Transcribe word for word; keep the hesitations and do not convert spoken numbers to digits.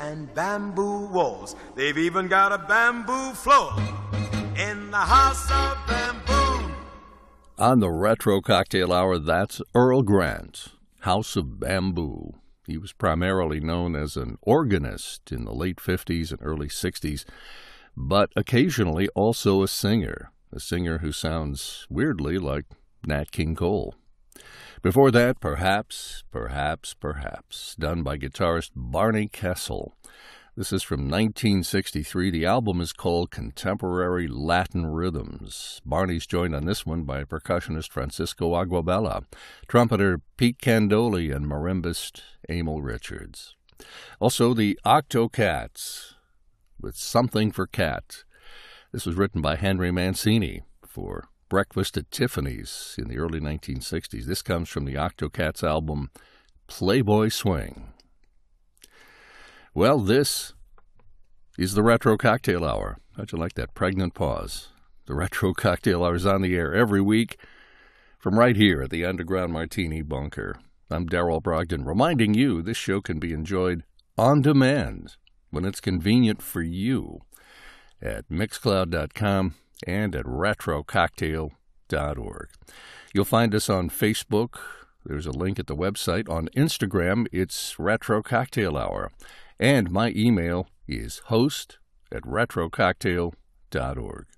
and bamboo walls. They've even got a bamboo floor in the house of bamboo. On the Retro Cocktail Hour, that's Earl Grant, House of Bamboo. He was primarily known as an organist in the late fifties and early sixties, but occasionally also a singer, a singer who sounds weirdly like Nat King Cole. Before that, Perhaps, Perhaps, Perhaps, done by guitarist Barney Kessel. This is from nineteen sixty-three. The album is called Contemporary Latin Rhythms. Barney's joined on this one by percussionist Francisco Aguabella, trumpeter Pete Candoli, and marimbist Emil Richards. Also, the Octocats with Something for Cat. This was written by Henry Mancini for Breakfast at Tiffany's in the early nineteen sixties. This comes from the Octocats album Playboy Swing. Well, this is the Retro Cocktail Hour. How'd you like that pregnant pause? The Retro Cocktail Hour is on the air every week from right here at the Underground Martini Bunker. I'm Darrell Brogdon, reminding you this show can be enjoyed on demand when it's convenient for you at mixcloud dot com and at retro cocktail dot org. You'll find us on Facebook. There's a link at the website. On Instagram, it's Retro Cocktail Hour. And my email is host at retro cocktail dot org.